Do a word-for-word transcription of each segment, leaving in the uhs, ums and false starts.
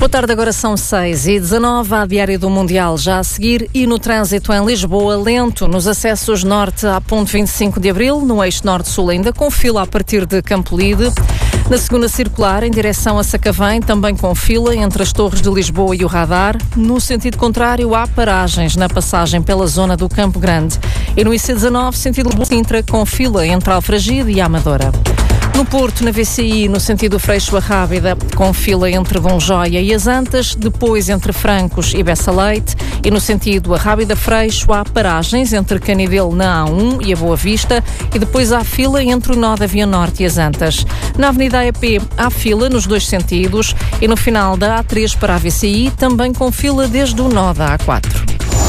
Boa tarde, agora são seis e dezanove, a diária do Mundial já a seguir e no trânsito em Lisboa, lento nos acessos norte à ponte vinte e cinco de abril, no eixo norte-sul ainda com fila a partir de Campolide. Na segunda circular, em direção a Sacavém, também com fila entre as Torres de Lisboa e o Radar. No sentido contrário, há paragens na passagem pela zona do Campo Grande. E no I C dezanove, sentido Lisboa-Sintra, com fila entre Alfragide e Amadora. No Porto, na V C I, no sentido Freixo a Rábida, com fila entre Bom Joia e as Antas, depois entre Francos e Bessa Leite, e no sentido a Rábida Freixo há paragens entre Canidelo na A um e a Boa Vista, e depois há fila entre o nó da Via Norte e as Antas. Na Avenida A E P há fila nos dois sentidos, e no final da A três para a V C I, também com fila desde o nó da A quatro.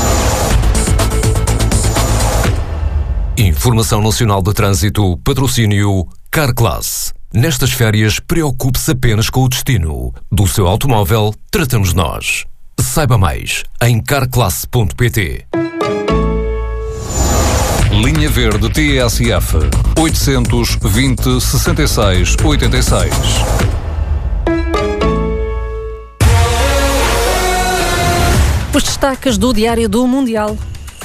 Informação Nacional de Trânsito, patrocínio Carclass. Nestas férias, preocupe-se apenas com o destino. Do seu automóvel, tratamos nós. Saiba mais em carclass ponto pt. Linha Verde T S F oitocentos e vinte, sessenta e seis, oitenta e seis. Os destaques do Diário do Mundial.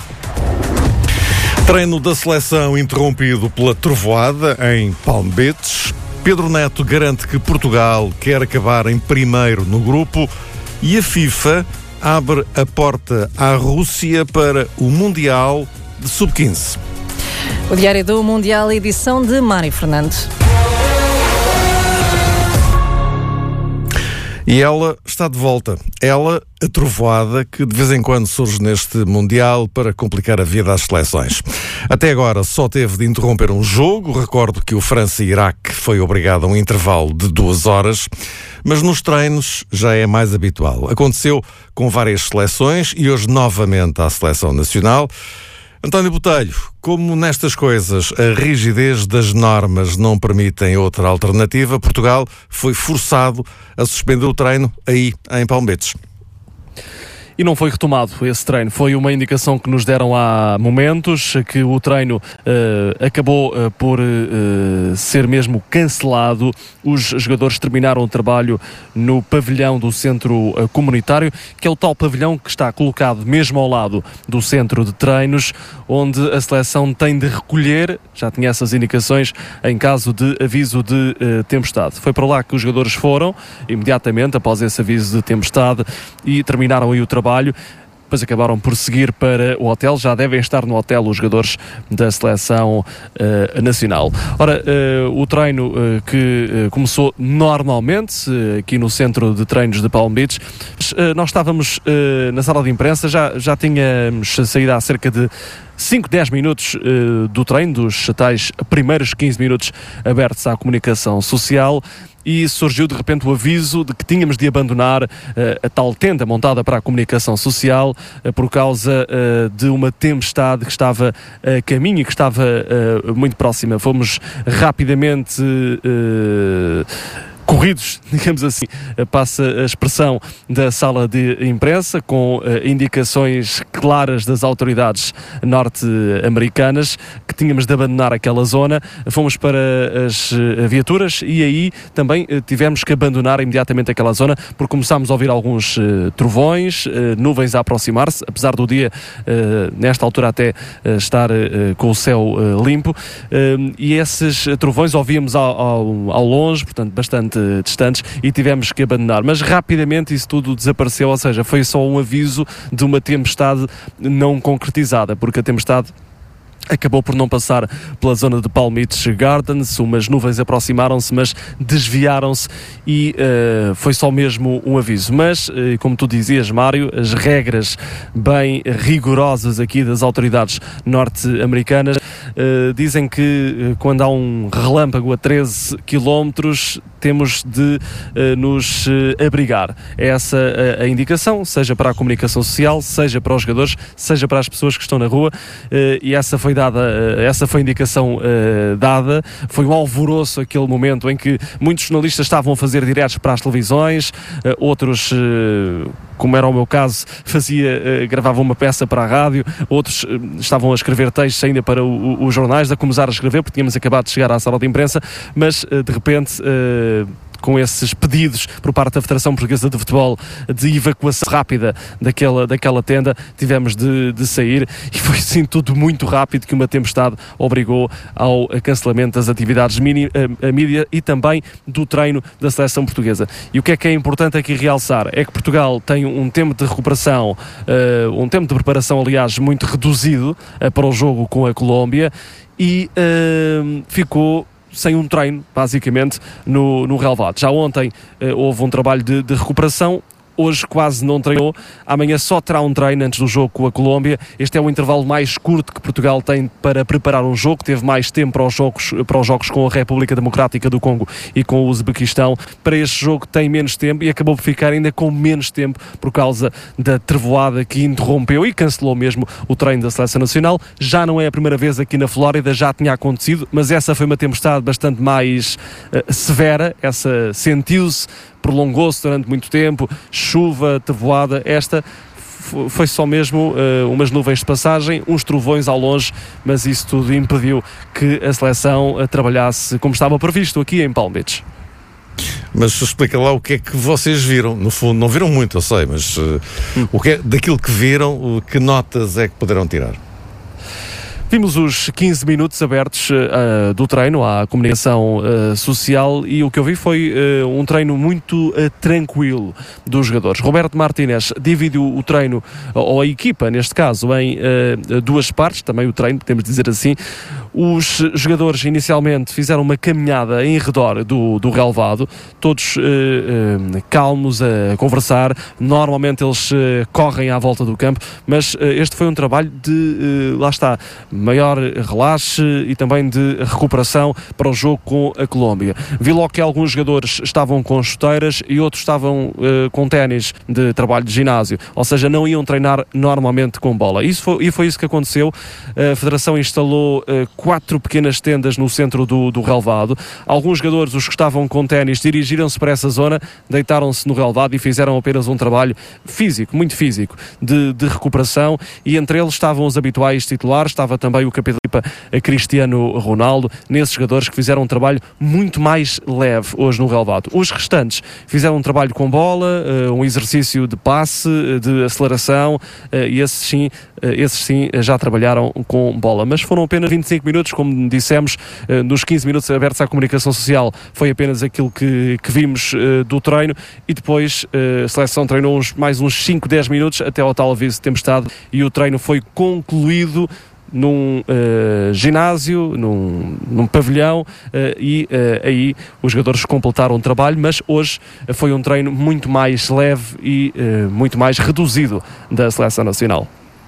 Treino da seleção interrompido pela trovoada em Palm Beach. Pedro Neto garante que Portugal quer acabar em primeiro no grupo e a FIFA abre a porta à Rússia para o Mundial de sub quinze. O Diário do Mundial, edição de Mário Fernandes. E ela está de volta. Ela, a trovoada, que de vez em quando surge neste Mundial para complicar a vida às seleções. Até agora só teve de interromper um jogo. Recordo que o França-Iraque foi obrigado a um intervalo de duas horas. Mas nos treinos já é mais habitual. Aconteceu com várias seleções e hoje novamente à Seleção Nacional. António Botelho, como nestas coisas a rigidez das normas não permitem outra alternativa, Portugal foi forçado a suspender o treino aí em Palm Beach. E não foi retomado esse treino. Foi uma indicação que nos deram há momentos, que o treino uh, acabou uh, por uh, ser mesmo cancelado. Os jogadores terminaram o trabalho no pavilhão do centro uh, comunitário, que é o tal pavilhão que está colocado mesmo ao lado do centro de treinos, onde a seleção tem de recolher, já tinha essas indicações, em caso de aviso de uh, tempestade. Foi para lá que os jogadores foram, imediatamente após esse aviso de tempestade, e terminaram aí o trabalho. Depois acabaram por seguir para o hotel. Já devem estar no hotel os jogadores da seleção uh, nacional. Ora, uh, o treino uh, que uh, começou normalmente uh, aqui no centro de treinos de Palm Beach. Uh, nós estávamos uh, na sala de imprensa, já, já tínhamos saído há cerca de cinco, dez minutos uh, do treino, dos tais primeiros quinze minutos abertos à comunicação social. E surgiu de repente o aviso de que tínhamos de abandonar uh, a tal tenda montada para a comunicação social uh, por causa uh, de uma tempestade que estava a caminho e que estava uh, muito próxima. Fomos rapidamente Uh, corridos, digamos assim, passa a expressão da sala de imprensa, com uh, indicações claras das autoridades norte-americanas que tínhamos de abandonar aquela zona. Fomos para as uh, viaturas e aí também uh, tivemos que abandonar imediatamente aquela zona, porque começámos a ouvir alguns uh, trovões, uh, nuvens a aproximar-se, apesar do dia, uh, nesta altura até uh, estar uh, com o céu uh, limpo, uh, e esses uh, trovões ouvíamos ao, ao, ao longe, portanto, bastante distantes, e tivemos que abandonar, mas rapidamente isso tudo desapareceu, ou seja, foi só um aviso de uma tempestade não concretizada, porque a tempestade acabou por não passar pela zona de Palm Beach Gardens. Umas nuvens aproximaram-se, mas desviaram-se e uh, foi só mesmo um aviso. Mas, uh, como tu dizias, Mário, as regras bem rigorosas aqui das autoridades norte-americanas uh, dizem que uh, quando há um relâmpago a treze quilómetros temos de uh, nos uh, abrigar. É essa a, a indicação, seja para a comunicação social, seja para os jogadores, seja para as pessoas que estão na rua, uh, e essa foi dada, essa foi a indicação uh, dada. Foi um alvoroço aquele momento em que muitos jornalistas estavam a fazer diretos para as televisões, uh, outros, uh, como era o meu caso, fazia, uh, gravavam uma peça para a rádio, outros uh, estavam a escrever textos ainda para o, o, os jornais, a começar a escrever, porque tínhamos acabado de chegar à sala de imprensa, mas uh, de repente uh, com esses pedidos por parte da Federação Portuguesa de Futebol de evacuação rápida daquela, daquela tenda, tivemos de, de sair e foi sim tudo muito rápido, que uma tempestade obrigou ao cancelamento das atividades mini, a, a mídia e também do treino da seleção portuguesa. E o que é que é importante aqui realçar é que Portugal tem um tempo de recuperação, uh, um tempo de preparação, aliás, muito reduzido uh, para o jogo com a Colômbia e uh, ficou sem um treino, basicamente, no, no relvado. Já ontem uh, houve um trabalho de, de recuperação. Hoje quase não treinou, amanhã só terá um treino antes do jogo com a Colômbia. Este é o intervalo mais curto que Portugal tem para preparar um jogo. Teve mais tempo para os jogos, para os jogos com a República Democrática do Congo e com o Uzbequistão. Para este jogo tem menos tempo e acabou por ficar ainda com menos tempo por causa da trevoada que interrompeu e cancelou mesmo o treino da Seleção Nacional. Já não é a primeira vez aqui na Flórida, já tinha acontecido, mas essa foi uma tempestade bastante mais uh, severa. Essa sentiu-se, prolongou-se durante muito tempo, chuva, trevoada. Esta f- foi só mesmo uh, umas nuvens de passagem, uns trovões ao longe, mas isso tudo impediu que a seleção uh, trabalhasse como estava previsto aqui em Palm Beach. Mas explica lá o que é que vocês viram. No fundo, não viram muito, eu sei, mas uh, hum. o que é, daquilo que viram, que notas é que poderão tirar? Vimos os quinze minutos abertos uh, do treino à comunicação uh, social e o que eu vi foi uh, um treino muito uh, tranquilo dos jogadores. Roberto Martínez dividiu o treino, ou a equipa neste caso, em uh, duas partes, também o treino, podemos dizer assim. Os jogadores inicialmente fizeram uma caminhada em redor do, do relvado, todos uh, uh, calmos a conversar. Normalmente eles uh, correm à volta do campo, mas uh, este foi um trabalho de, uh, lá está, maior relaxe e também de recuperação para o jogo com a Colômbia. Vi logo que alguns jogadores estavam com chuteiras e outros estavam uh, com ténis de trabalho de ginásio, ou seja, não iam treinar normalmente com bola. Isso foi, e foi isso que aconteceu. A Federação instalou uh, quatro pequenas tendas no centro do, do relvado. Alguns jogadores, os que estavam com ténis, dirigiram-se para essa zona, deitaram-se no relvado e fizeram apenas um trabalho físico, muito físico, de, de recuperação, e entre eles estavam os habituais titulares, estava também o capitão Cristiano Ronaldo, nesses jogadores que fizeram um trabalho muito mais leve hoje no relvado. Os restantes fizeram um trabalho com bola, um exercício de passe, de aceleração, e esses sim, esses sim já trabalharam com bola, mas foram apenas vinte e cinco minutos, como dissemos, nos quinze minutos abertos à comunicação social foi apenas aquilo que, que vimos do treino, e depois a seleção treinou uns, mais uns cinco, dez minutos até ao tal aviso de tempestade, e o treino foi concluído num uh, ginásio, num, num pavilhão, uh, e uh, aí os jogadores completaram o trabalho, mas hoje uh, foi um treino muito mais leve e uh, muito mais reduzido da Seleção Nacional.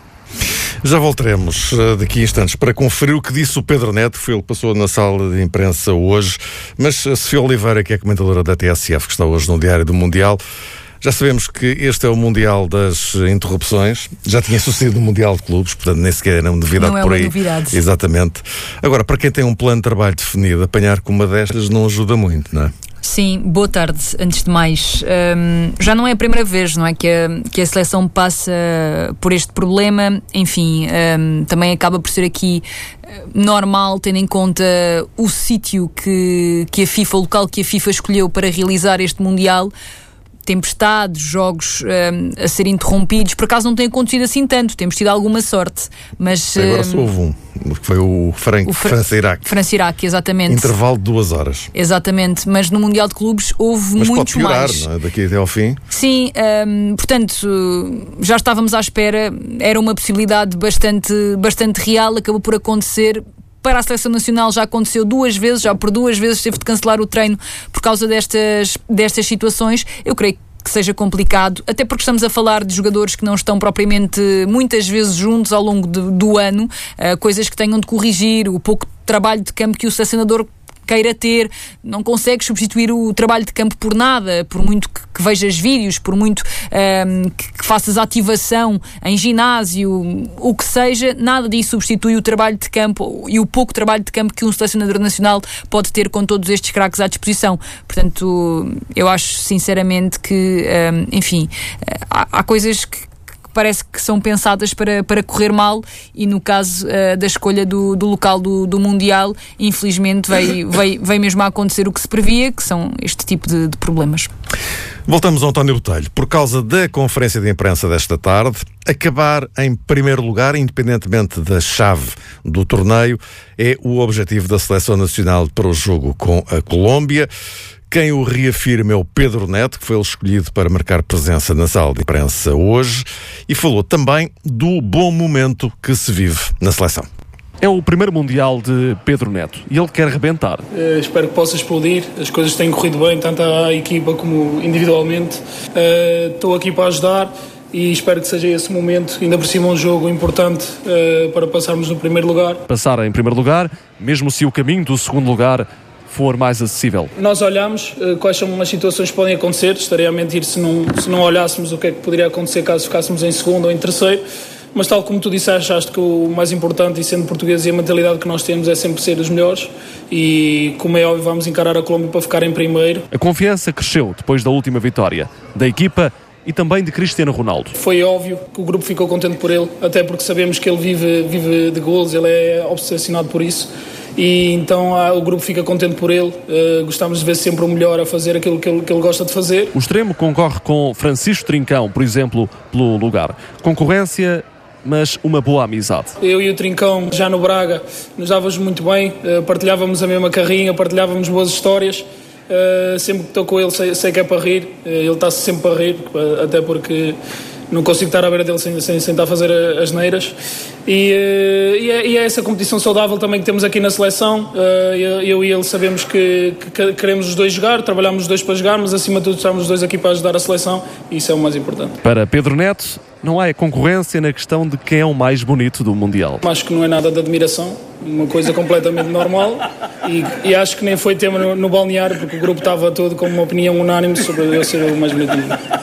Já voltaremos uh, daqui a instantes para conferir o que disse o Pedro Neto, foi ele que passou na sala de imprensa hoje, mas a Sofia Oliveira, que é comentadora da T S F, que está hoje no Diário do Mundial. Já sabemos que este é o Mundial das interrupções. Já tinha sucedido no Mundial de Clubes, portanto nem sequer era uma novidade não por aí. Não é uma novidade. Exatamente. Agora, para quem tem um plano de trabalho definido, apanhar com uma destas não ajuda muito, não é? Sim, boa tarde, antes de mais. Um, já não é a primeira vez, não é, que a, que a seleção passa por este problema. Enfim, um, também acaba por ser aqui normal, tendo em conta o sítio que, que a FIFA, o local que a FIFA escolheu para realizar este Mundial. Tempestades, jogos um, a serem interrompidos. Por acaso não tem acontecido assim tanto, temos tido alguma sorte, mas... Agora um, só houve um, que foi o Fran- Fra- França-Iraque. França-Iraque, exatamente. Intervalo de duas horas. Exatamente, mas no Mundial de Clubes houve mas muitos pode piorar, mais. Não é? Daqui até ao fim. Sim, um, portanto, já estávamos à espera, era uma possibilidade bastante, bastante real, acabou por acontecer. Para a Seleção Nacional já aconteceu duas vezes, já por duas vezes teve de cancelar o treino por causa destas, destas situações. Eu creio que seja complicado, até porque estamos a falar de jogadores que não estão propriamente muitas vezes juntos ao longo de, do ano, uh, coisas que tenham de corrigir, o pouco trabalho de campo que o selecionador queira ter, não consegues substituir o trabalho de campo por nada, por muito que, que vejas vídeos, por muito um, que, que faças ativação em ginásio, o que seja, nada disso substitui o trabalho de campo e o pouco trabalho de campo que um selecionador nacional pode ter com todos estes craques à disposição. Portanto, eu acho sinceramente que, um, enfim, há, há coisas que que parece que são pensadas para, para correr mal, e no caso uh, da escolha do, do local do, do Mundial, infelizmente veio, veio, veio mesmo a acontecer o que se previa, que são este tipo de, de problemas. Voltamos ao António Botelho. Por causa da conferência de imprensa desta tarde, acabar em primeiro lugar, independentemente da chave do torneio, é o objetivo da Seleção Nacional para o jogo com a Colômbia. Quem o reafirma é o Pedro Neto, que foi escolhido para marcar presença na sala de imprensa hoje, e falou também do bom momento que se vive na seleção. É o primeiro Mundial de Pedro Neto e ele quer rebentar. Uh, espero que possa explodir. As coisas têm corrido bem, tanto à equipa como individualmente. Uh, estou aqui para ajudar e espero que seja esse momento. Ainda por cima um jogo importante uh, para passarmos no primeiro lugar. Passar em primeiro lugar, mesmo se o caminho do segundo lugar for mais acessível. Nós olhamos uh, quais são as situações que podem acontecer. Estarei a mentir se não, se não olhássemos o que é que poderia acontecer caso ficássemos em segundo ou em terceiro. Mas tal como tu disseste, acho que o mais importante, e sendo português, e a mentalidade que nós temos é sempre ser os melhores, e como é óbvio vamos encarar a Colômbia para ficar em primeiro. A confiança cresceu depois da última vitória da equipa e também de Cristiano Ronaldo. Foi óbvio que o grupo ficou contente por ele, até porque sabemos que ele vive, vive de golos, ele é obsessionado por isso, e então ah, o grupo fica contente por ele. Uh, gostamos de ver sempre o melhor a fazer aquilo que ele, que ele gosta de fazer. O extremo concorre com Francisco Trincão, por exemplo, pelo lugar. Concorrência, mas uma boa amizade. Eu e o Trincão, já no Braga, nos dávamos muito bem, partilhávamos a mesma carrinha, partilhávamos boas histórias. Sempre que estou com ele sei, sei que é para rir, ele está sempre para rir, até porque não consigo estar à beira dele sem, sem, sem estar a fazer as neiras. E, e, é, e é essa competição saudável também que temos aqui na seleção. Eu e ele sabemos que, que queremos os dois jogar, trabalhamos os dois para jogar, mas acima de tudo estamos os dois aqui para ajudar a seleção, e isso é o mais importante. Para Pedro Neto, não há concorrência na questão de quem é o mais bonito do Mundial. Acho que não é nada de admiração, uma coisa completamente normal, e, e acho que nem foi tema no, no balneário, porque o grupo estava todo com uma opinião unânime sobre eu ser o mais bonito.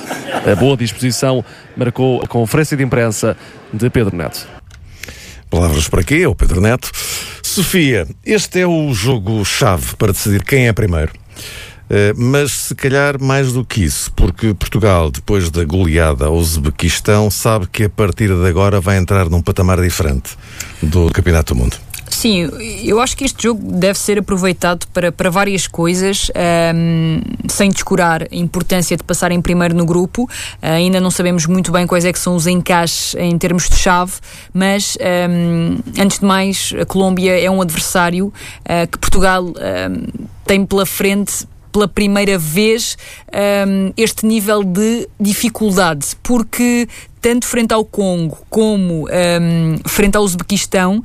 A boa disposição marcou a conferência de imprensa de Pedro Neto. Palavras para quê? É o Pedro Neto. Sofia, este é o jogo-chave para decidir quem é primeiro. Uh, mas se calhar mais do que isso, porque Portugal, depois da goleada ao Uzbequistão, sabe que a partir de agora vai entrar num patamar diferente do Campeonato do Mundo. Sim, eu acho que este jogo deve ser aproveitado para, para várias coisas, um, sem descurar a importância de passar em primeiro no grupo. Uh, ainda não sabemos muito bem quais é que são os encaixes em termos de chave, mas um, antes de mais, a Colômbia é um adversário uh, que Portugal um, tem pela frente pela primeira vez um, este nível de dificuldade, porque tanto frente ao Congo como um, frente ao Uzbequistão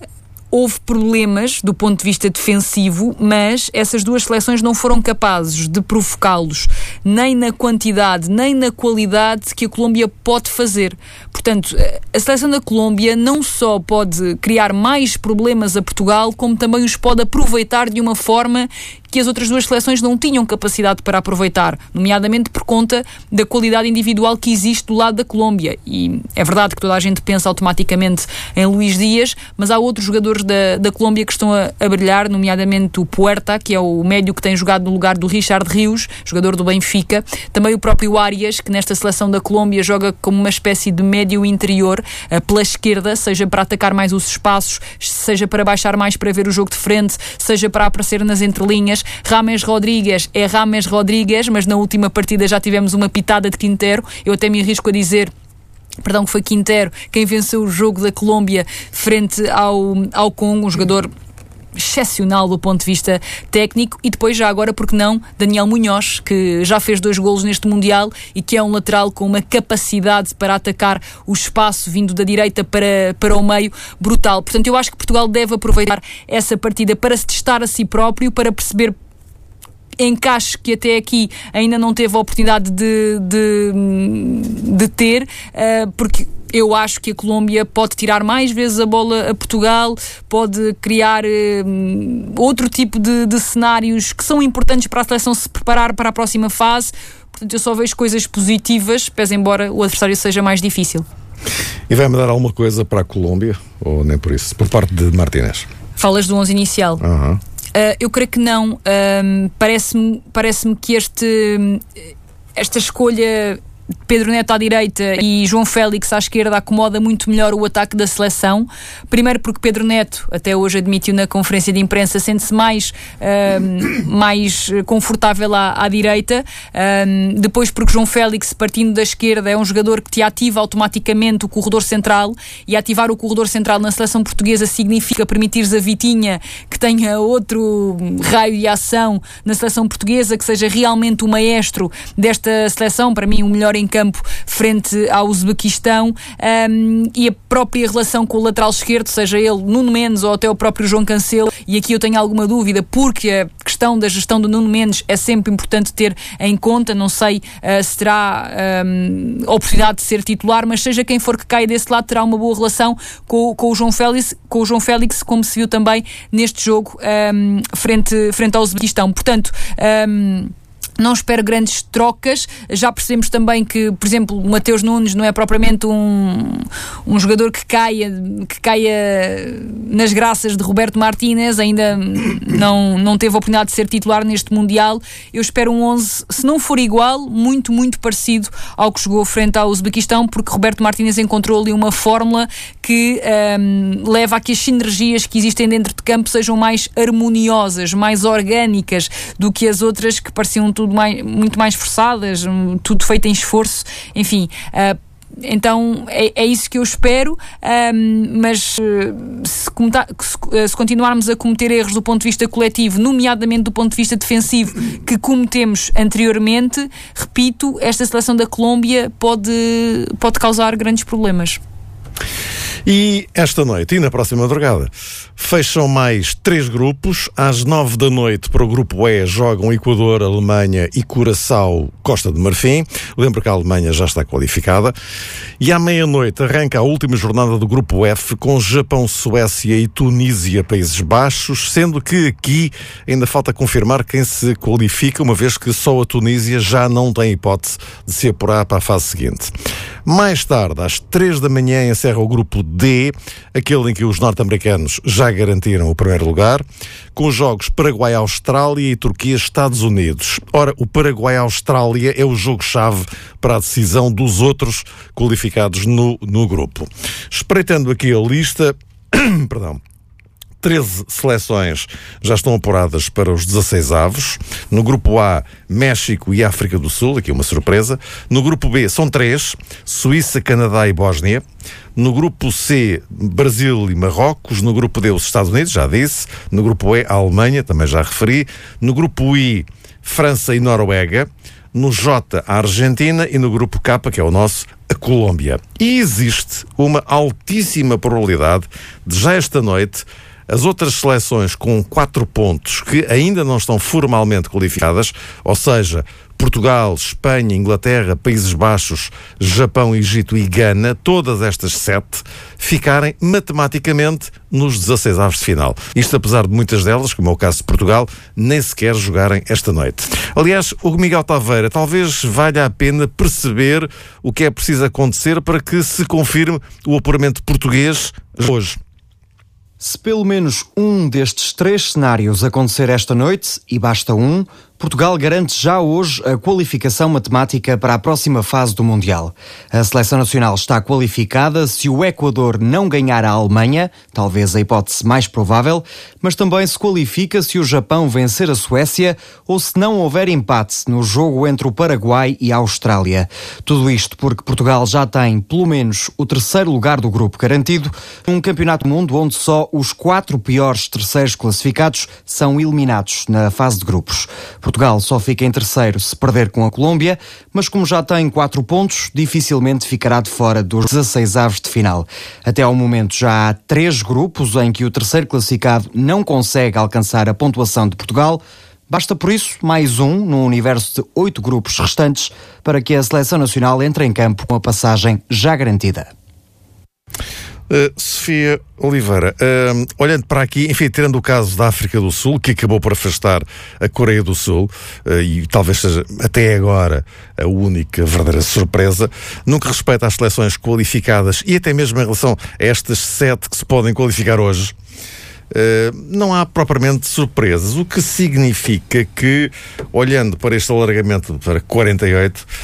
houve problemas do ponto de vista defensivo, mas essas duas seleções não foram capazes de provocá-los nem na quantidade, nem na qualidade que a Colômbia pode fazer. Portanto, a seleção da Colômbia não só pode criar mais problemas a Portugal, como também os pode aproveitar de uma forma que as outras duas seleções não tinham capacidade para aproveitar, nomeadamente por conta da qualidade individual que existe do lado da Colômbia. E é verdade que toda a gente pensa automaticamente em Luís Dias, mas há outros jogadores da, da Colômbia que estão a, a brilhar, nomeadamente o Puerta, que é o médio que tem jogado no lugar do Richard Rios, jogador do Benfica. Também o próprio Arias, que nesta seleção da Colômbia joga como uma espécie de médio interior, uh, pela esquerda, seja para atacar mais os espaços, seja para baixar mais para ver o jogo de frente, seja para aparecer nas entrelinhas. Rames Rodrigues é Rames Rodrigues, mas na última partida já tivemos uma pitada de Quintero. Eu até me arrisco a dizer, perdão, que foi Quintero quem venceu o jogo da Colômbia frente ao, ao Congo, um jogador excepcional do ponto de vista técnico. E depois, já agora, porque não, Daniel Munhoz, que já fez dois golos neste Mundial e que é um lateral com uma capacidade para atacar o espaço vindo da direita para, para o meio brutal. Portanto, eu acho que Portugal deve aproveitar essa partida para se testar a si próprio, para perceber encaixes que até aqui ainda não teve a oportunidade de, de, de ter, uh, porque eu acho que a Colômbia pode tirar mais vezes a bola a Portugal, pode criar uh, outro tipo de, de cenários que são importantes para a seleção se preparar para a próxima fase. Portanto, eu só vejo coisas positivas, pese embora o adversário seja mais difícil. E vai mudar alguma coisa para a Colômbia, ou nem por isso, por parte de Martínez? Falas do onze inicial? Aham. Uhum. Uh, eu creio que não. Uh, parece-me, parece-me que este, esta escolha Pedro Neto à direita e João Félix à esquerda acomoda muito melhor o ataque da seleção. Primeiro porque Pedro Neto, até hoje admitiu na conferência de imprensa, sente-se mais, uh, mais confortável à, à direita. Uh, depois porque João Félix, partindo da esquerda, é um jogador que te ativa automaticamente o corredor central, e ativar o corredor central na seleção portuguesa significa permitires a Vitinha que tenha outro raio de ação na seleção portuguesa, que seja realmente o maestro desta seleção, para mim o melhor em campo frente ao Uzbequistão. Um, e a própria relação com o lateral esquerdo, seja ele Nuno Mendes ou até o próprio João Cancelo, e aqui eu tenho alguma dúvida porque a questão da gestão do Nuno Mendes é sempre importante ter em conta. Não sei uh, se terá um, a oportunidade de ser titular, mas seja quem for que caia desse lado terá uma boa relação com, com, o, João Félix, com o João Félix, como se viu também neste jogo um, frente, frente ao Uzbequistão. Portanto, um, não espero grandes trocas. Já percebemos também que, por exemplo, o Mateus Nunes não é propriamente um, um jogador que caia, que caia nas graças de Roberto Martínez, ainda não, não teve a oportunidade de ser titular neste Mundial. Eu espero um onze, se não for igual, muito, muito parecido ao que jogou frente ao Uzbequistão, porque Roberto Martínez encontrou ali uma fórmula que um, leva a que as sinergias que existem dentro de campo sejam mais harmoniosas, mais orgânicas do que as outras que pareciam tudo mais, muito mais forçadas, tudo feito em esforço, enfim. Uh, Então é, é isso que eu espero, um, mas se, cometa, se, se continuarmos a cometer erros do ponto de vista coletivo, nomeadamente do ponto de vista defensivo, que cometemos anteriormente, repito, esta seleção da Colômbia pode, pode causar grandes problemas. E esta noite e na próxima madrugada fecham mais três grupos. Às nove da noite, para o grupo E, jogam Equador, Alemanha e Curaçao, Costa de Marfim. Lembro que a Alemanha já está qualificada. E à meia-noite arranca a última jornada do grupo F, com Japão, Suécia e Tunísia, Países Baixos, sendo que aqui ainda falta confirmar quem se qualifica, uma vez que só a Tunísia já não tem hipótese de se apurar para a fase seguinte. Mais tarde, às três da manhã, encerra o grupo D, aquele em que os norte-americanos já garantiram o primeiro lugar, com os jogos Paraguai-Austrália e Turquia-Estados Unidos. Ora, o Paraguai-Austrália é o jogo-chave para a decisão dos outros qualificados no, no grupo. Espreitando aqui a lista, perdão, treze seleções já estão apuradas para os dezasseis avos. No grupo A, México e África do Sul, aqui uma surpresa. No grupo B, são três, Suíça, Canadá e Bósnia. No grupo C, Brasil e Marrocos. No grupo D, os Estados Unidos, já disse. No grupo E, a Alemanha, também já referi. No grupo I, França e Noruega. No J, a Argentina. E no grupo K, que é o nosso, a Colômbia. E existe uma altíssima probabilidade de já esta noite as outras seleções com quatro pontos que ainda não estão formalmente qualificadas, ou seja, Portugal, Espanha, Inglaterra, Países Baixos, Japão, Egito e Gana, todas estas sete, ficarem matematicamente nos dezasseis avos de final. Isto apesar de muitas delas, como é o caso de Portugal, nem sequer jogarem esta noite. Aliás, o Miguel Taveira, talvez valha a pena perceber o que é preciso acontecer para que se confirme o apuramento português hoje. Se pelo menos um destes três cenários acontecer esta noite, e basta um, Portugal garante já hoje a qualificação matemática para a próxima fase do Mundial. A seleção nacional está qualificada se o Equador não ganhar a Alemanha, talvez a hipótese mais provável, mas também se qualifica se o Japão vencer a Suécia ou se não houver empate no jogo entre o Paraguai e a Austrália. Tudo isto porque Portugal já tem, pelo menos, o terceiro lugar do grupo garantido, num campeonato do mundo onde só os quatro piores terceiros classificados são eliminados na fase de grupos. Portugal só fica em terceiro se perder com a Colômbia, mas como já tem quatro pontos, dificilmente ficará de fora dos dezasseis avos de final. Até ao momento já há três grupos em que o terceiro classificado não consegue alcançar a pontuação de Portugal. Basta por isso mais um no universo de oito grupos restantes para que a seleção nacional entre em campo com a passagem já garantida. Uh, Sofia Oliveira, uh, olhando para aqui, enfim, tirando o caso da África do Sul, que acabou por afastar a Coreia do Sul, uh, e talvez seja até agora a única verdadeira surpresa, no que respeita às seleções qualificadas e até mesmo em relação a estas sete que se podem qualificar hoje, uh, não há propriamente surpresas, o que significa que, olhando para este alargamento para quarenta e oito,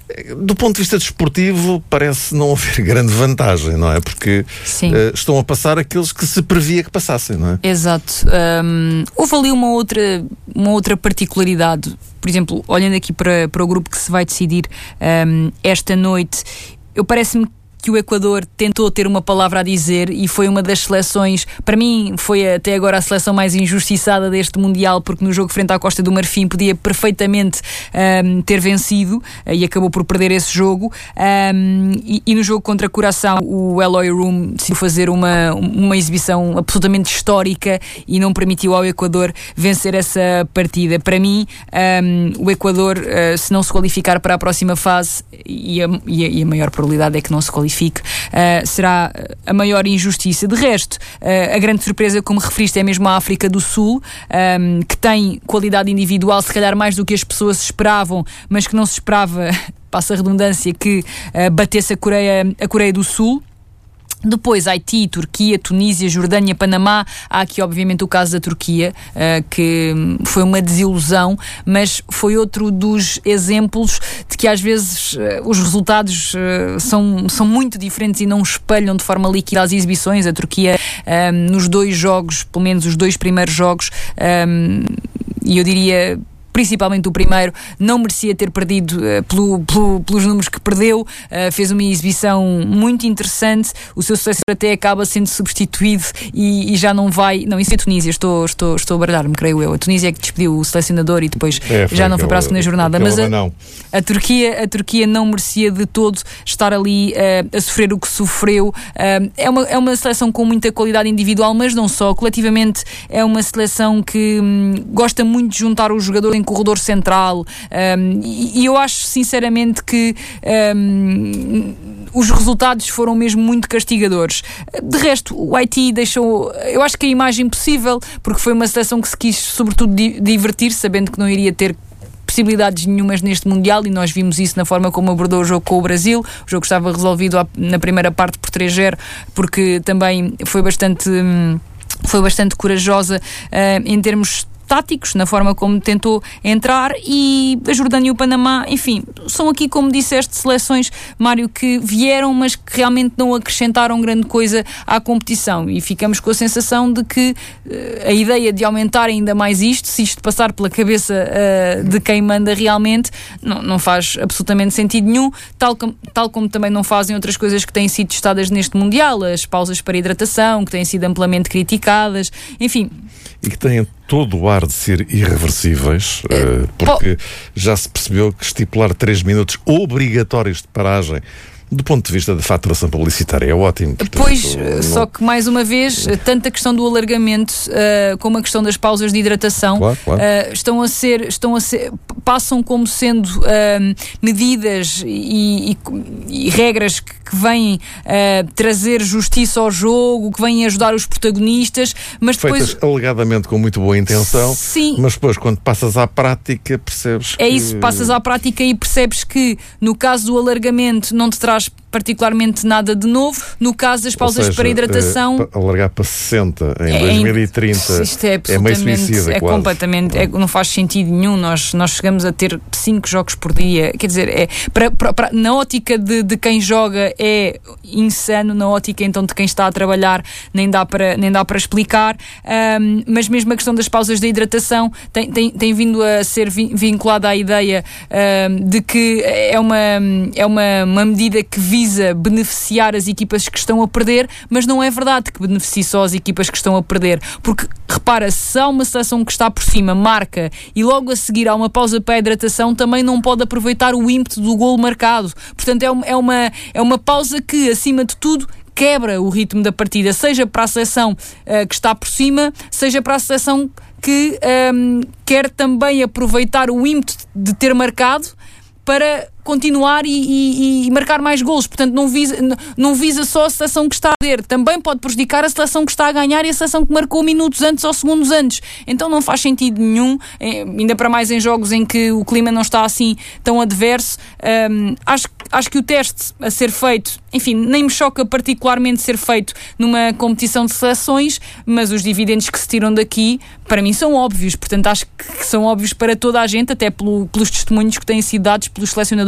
Do ponto de vista desportivo, parece não haver grande vantagem, não é? Porque uh, estão a passar aqueles que se previa que passassem, não é? Exato. Um, houve ali uma outra, uma outra particularidade. Por exemplo, olhando aqui para, para o grupo que se vai decidir um, esta noite, eu parece-me que o Equador tentou ter uma palavra a dizer e foi uma das seleções, para mim foi até agora a seleção mais injustiçada deste Mundial, porque no jogo frente à Costa do Marfim podia perfeitamente um, ter vencido uh, e acabou por perder esse jogo, um, e, e no jogo contra Curaçao o Eloy Room decidiu fazer uma, uma exibição absolutamente histórica e não permitiu ao Equador vencer essa partida. Para mim um, o Equador, uh, se não se qualificar para a próxima fase, e a, e a, e a maior probabilidade é que não se qualifique, Uh, será a maior injustiça. De resto, uh, a grande surpresa, como referiste, é mesmo a África do Sul, um, que tem qualidade individual, se calhar mais do que as pessoas esperavam, mas que não se esperava, passa a redundância, que uh, batesse a Coreia, a Coreia do Sul. Depois Haiti, Turquia, Tunísia, Jordânia, Panamá. Há aqui obviamente o caso da Turquia, uh, que foi uma desilusão, mas foi outro dos exemplos de que às vezes uh, os resultados uh, são, são muito diferentes e não espelham de forma líquida as exibições. A Turquia um, nos dois jogos, pelo menos os dois primeiros jogos, um, e eu diria principalmente o primeiro, não merecia ter perdido uh, pelo, pelo, pelos números que perdeu, uh, fez uma exibição muito interessante, o seu sucesso até acaba sendo substituído e, e já não vai, não, isso é a Tunísia, estou, estou, estou a baralhar-me, creio eu, a Tunísia é que despediu o selecionador e depois é, já não foi para a segunda jornada, mas a, a, Turquia, a Turquia não merecia de todo estar ali uh, a sofrer o que sofreu. Uh, é, uma, é uma seleção com muita qualidade individual, mas não só, coletivamente é uma seleção que hum, gosta muito de juntar os jogadores em corredor central, um, e, e eu acho sinceramente que um, os resultados foram mesmo muito castigadores. De resto, o Haiti deixou, eu acho que a imagem possível, porque foi uma seleção que se quis sobretudo di- divertir, sabendo que não iria ter possibilidades nenhumas neste Mundial, e nós vimos isso na forma como abordou o jogo com o Brasil. O jogo estava resolvido na primeira parte por três a zero, porque também foi bastante foi bastante corajosa uh, em termos táticos, na forma como tentou entrar. E a Jordânia e o Panamá, enfim, são aqui, como disseste, seleções, Mário, que vieram, mas que realmente não acrescentaram grande coisa à competição, e ficamos com a sensação de que uh, a ideia de aumentar ainda mais isto, se isto passar pela cabeça uh, de quem manda realmente, não, não faz absolutamente sentido nenhum, tal, com, tal como também não fazem outras coisas que têm sido testadas neste Mundial, as pausas para hidratação, que têm sido amplamente criticadas, enfim. E que têm todo o ar de ser irreversíveis, uh, porque já se percebeu que estipular três minutos obrigatórios de paragem do ponto de vista da faturação publicitária é ótimo. Portanto, pois, não... só que mais uma vez, tanto a questão do alargamento uh, como a questão das pausas de hidratação, claro, claro. Uh, estão a ser, estão a ser, passam como sendo uh, medidas e, e, e regras que, que vêm uh, trazer justiça ao jogo, que vêm ajudar os protagonistas, mas depois... Feitas alegadamente com muito boa intenção, sim, mas depois quando passas à prática percebes que... É isso, passas à prática e percebes que no caso do alargamento não te traz particularmente nada de novo. No caso das pausas seja, para hidratação, uh, alargar para sessenta em é, dois mil e trinta isto é, é meio suicida, é quase. completamente, é, não faz sentido nenhum. Nós, nós chegamos a ter cinco jogos por dia, quer dizer, é, para, para, para, na ótica de, de quem joga é insano, na ótica então de quem está a trabalhar nem dá para, nem dá para explicar, um, mas mesmo a questão das pausas de hidratação tem, tem, tem vindo a ser vinculada à ideia um, de que é uma, é uma, uma medida que visa beneficiar as equipas que estão a perder, mas não é verdade que beneficie só as equipas que estão a perder, porque repara, se há uma seleção que está por cima, marca, e logo a seguir há uma pausa para a hidratação, também não pode aproveitar o ímpeto do golo marcado. Portanto, é uma, é uma, é uma pausa que, acima de tudo, quebra o ritmo da partida, seja para a seleção uh, que está por cima, seja para a seleção que um, quer também aproveitar o ímpeto de ter marcado para continuar e, e, e marcar mais golos. Portanto, não visa, não visa só a seleção que está a perder, também pode prejudicar a seleção que está a ganhar e a seleção que marcou minutos antes ou segundos antes. Então não faz sentido nenhum, ainda para mais em jogos em que o clima não está assim tão adverso. Um, acho, acho que o teste a ser feito, enfim, nem me choca particularmente ser feito numa competição de seleções, mas os dividendos que se tiram daqui, para mim, são óbvios. Portanto, acho que são óbvios para toda a gente, até pelo, pelos testemunhos que têm sido dados pelos selecionadores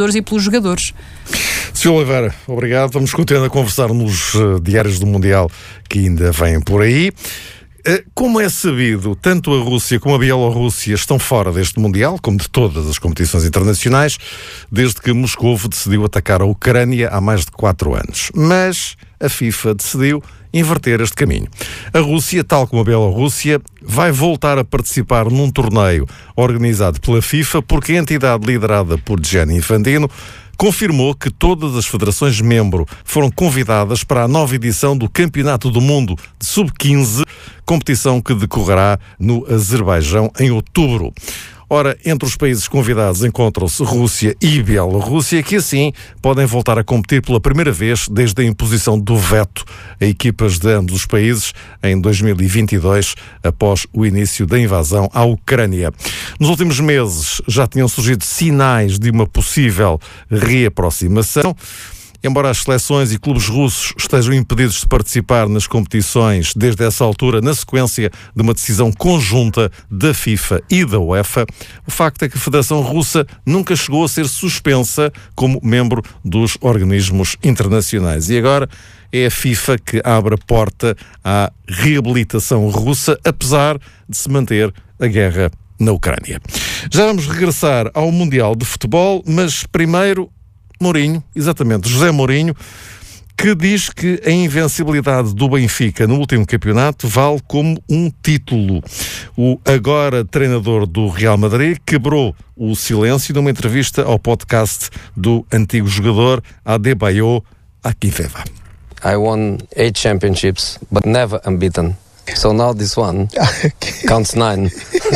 treinadores e pelos jogadores. senhor Oliveira, obrigado. Vamos continuar a conversar nos uh, diários do Mundial que ainda vêm por aí. Uh, como é sabido, tanto a Rússia como a Bielorrússia estão fora deste Mundial, como de todas as competições internacionais, desde que Moscovo decidiu atacar a Ucrânia há mais de quatro anos. Mas a FIFA decidiu inverter este caminho. A Rússia, tal como a Bielorrússia, vai voltar a participar num torneio organizado pela FIFA, porque a entidade liderada por Gianni Infantino confirmou que todas as federações-membro foram convidadas para a nova edição do Campeonato do Mundo de sub quinze, competição que decorrerá no Azerbaijão em outubro. Ora, entre os países convidados encontram-se Rússia e Bielorrússia, que assim podem voltar a competir pela primeira vez desde a imposição do veto a equipas de ambos os países em dois mil e vinte e dois, após o início da invasão à Ucrânia. Nos últimos meses já tinham surgido sinais de uma possível reaproximação. Embora as seleções e clubes russos estejam impedidos de participar nas competições desde essa altura, na sequência de uma decisão conjunta da FIFA e da UEFA, o facto é que a Federação Russa nunca chegou a ser suspensa como membro dos organismos internacionais. E agora é a FIFA que abre a porta à reabilitação russa, apesar de se manter a guerra na Ucrânia. Já vamos regressar ao Mundial de Futebol, mas primeiro Mourinho, exatamente, José Mourinho, que diz que a invencibilidade do Benfica no último campeonato vale como um título. O agora treinador do Real Madrid quebrou o silêncio numa entrevista ao podcast do antigo jogador Adebayo Akinfenwa. I won eight championships, but never unbeaten. So now this one counts nine.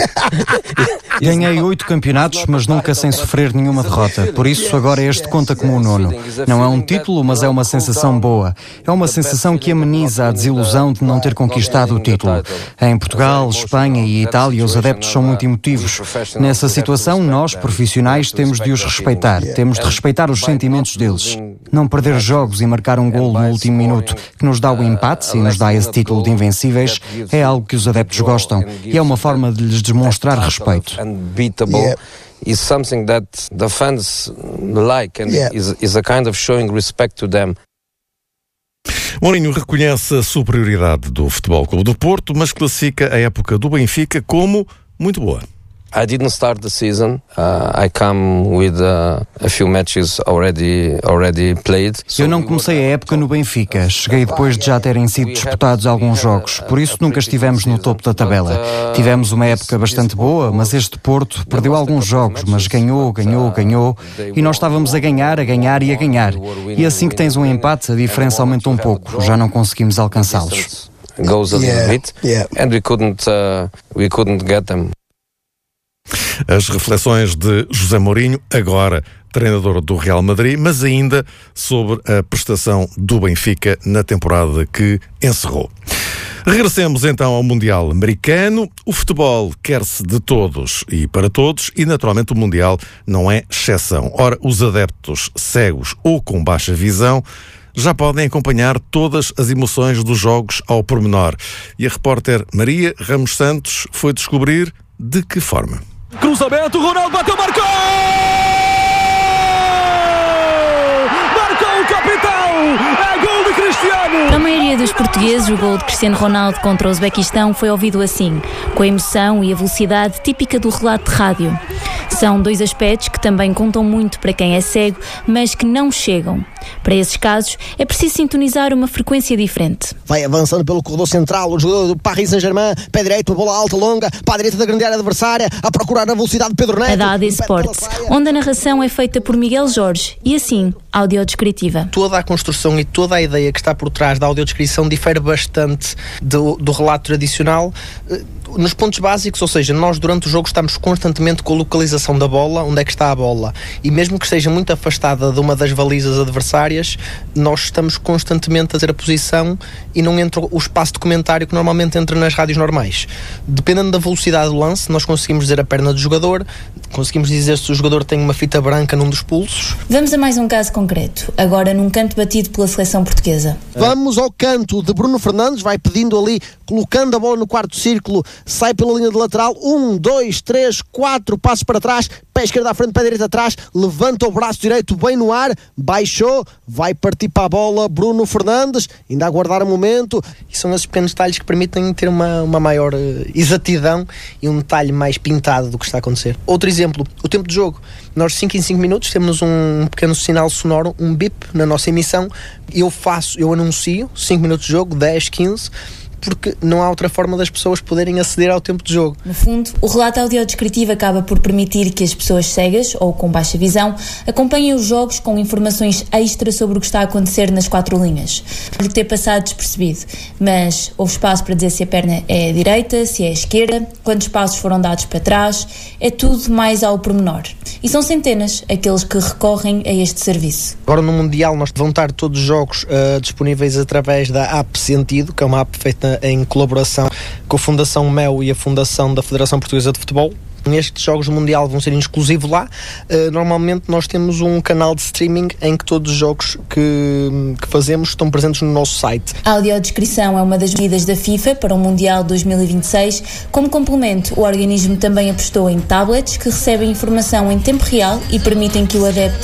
Ganhei oito campeonatos, mas nunca sem sofrer nenhuma derrota. Por isso, agora este conta como o nono. Não é um título, mas é uma sensação boa. É uma sensação que ameniza a desilusão de não ter conquistado o título. Em Portugal, Espanha e Itália, os adeptos são muito emotivos. Nessa situação, nós, profissionais, temos de os respeitar. Temos de respeitar os sentimentos deles. Não perder jogos e marcar um golo no último minuto, que nos dá o empate e nos dá esse título de invencíveis, é algo que os adeptos gostam e é uma forma de lhes demonstrar respeito. Yeah. Is something that the fans like and yeah. is, is a kind of showing respect to them. Mourinho reconhece a superioridade do Futebol Clube do Porto, mas classifica a época do Benfica como muito boa. I didn't start the season. Uh, I come with uh, a few matches already already played. Eu não comecei a época no Benfica. Cheguei depois de já terem sido disputados alguns jogos. Por isso nunca estivemos no topo da tabela. Tivemos uma época bastante boa, mas este Porto perdeu alguns jogos, mas ganhou, ganhou, ganhou. E nós estávamos a ganhar, a ganhar e a ganhar. E assim que tens um empate, a diferença aumenta um pouco. Já não conseguimos alcançá-los. Goes a little bit, and we couldn't uh, we couldn't get them. As reflexões de José Mourinho, agora treinador do Real Madrid, mas ainda sobre a prestação do Benfica na temporada que encerrou. Regressemos então ao Mundial americano. O futebol quer-se de todos e para todos, e naturalmente o Mundial não é exceção. Ora, os adeptos cegos ou com baixa visão já podem acompanhar todas as emoções dos jogos ao pormenor. E a repórter Maria Ramos Santos foi descobrir de que forma. Cruzamento, Ronaldo bateu, marcou! Marcou o capitão! É gol de Cristiano! Para a maioria dos portugueses, o gol de Cristiano Ronaldo contra o Uzbequistão foi ouvido assim, com a emoção e a velocidade típica do relato de rádio. São dois aspectos que também contam muito para quem é cego, mas que não chegam. Para esses casos, é preciso sintonizar uma frequência diferente. Vai avançando pelo corredor central, o jogador do Paris Saint-Germain, pé direito, a bola alta, longa, para a direita da grande área adversária, a procurar a velocidade de Pedro Neto. A da A D Sports, onde a narração é feita por Miguel Jorge e assim, audiodescritiva. Toda a construção e toda a ideia que está por trás da audiodescrição difere bastante do, do relato tradicional. Nos pontos básicos, ou seja, nós durante o jogo estamos constantemente com a localização da bola, onde é que está a bola, e mesmo que esteja muito afastada de uma das balizas adversárias, nós estamos constantemente a fazer a posição e não entra o espaço de comentário que normalmente entra nas rádios normais. Dependendo da velocidade do lance, nós conseguimos dizer a perna do jogador, conseguimos dizer se o jogador tem uma fita branca num dos pulsos. Vamos a mais um caso concreto, agora num canto batido pela seleção portuguesa. Vamos ao canto de Bruno Fernandes, vai pedindo ali colocando a bola no quarto círculo, sai pela linha de lateral, um, dois, três, quatro passos para trás, pé esquerdo à frente, pé direito atrás, levanta o braço direito bem no ar, baixou, vai partir para a bola Bruno Fernandes, ainda a aguardar o momento. E são esses pequenos detalhes que permitem ter uma, uma maior uh, exatidão e um detalhe mais pintado do que está a acontecer. Outro exemplo, o tempo de jogo. Nós cinco em cinco minutos temos um pequeno sinal sonoro, um bip na nossa emissão. Eu faço, eu anuncio cinco minutos de jogo, dez, quinze, porque não há outra forma das pessoas poderem aceder ao tempo de jogo. No fundo, o relato audiodescritivo acaba por permitir que as pessoas cegas ou com baixa visão acompanhem os jogos com informações extra sobre o que está a acontecer nas quatro linhas. Pode ter passado despercebido, mas houve espaço para dizer se a perna é a direita, se é a esquerda, quantos passos foram dados para trás, é tudo mais ao pormenor. E são centenas aqueles que recorrem a este serviço. Agora no Mundial nós vão estar todos os jogos uh, disponíveis através da app Sentido, que é uma app feita em colaboração com a Fundação M E O e a Fundação da Federação Portuguesa de Futebol. Estes jogos do Mundial vão ser exclusivos lá. Uh, normalmente nós temos um canal de streaming em que todos os jogos que, que fazemos estão presentes no nosso site. A audiodescrição é uma das medidas da FIFA para o Mundial dois mil e vinte e seis. Como complemento, o organismo também apostou em tablets que recebem informação em tempo real e permitem que o adepto